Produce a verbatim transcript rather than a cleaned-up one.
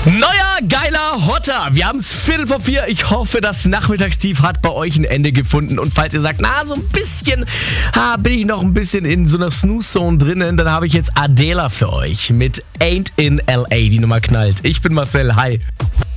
Neuer, geiler Hotter. Wir haben es Viertel vor vier. Ich hoffe, das Nachmittagstief hat bei euch ein Ende gefunden. Und falls ihr sagt, na, so ein bisschen ah, bin ich noch ein bisschen in so einer Snooze-Zone drinnen, dann habe ich jetzt Adela für euch mit Ain't in L A. Die Nummer knallt. Ich bin Marcel. Hi.